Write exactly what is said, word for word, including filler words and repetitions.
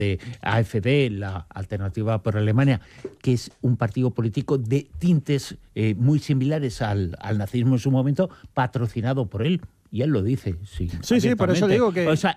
de A F D, la Alternativa por Alemania, que es un partido político de tintes eh, muy similares al, al nazismo en su momento, patrocinado por él. Y él lo dice, sí. Sí, sí, por eso digo que... O sea,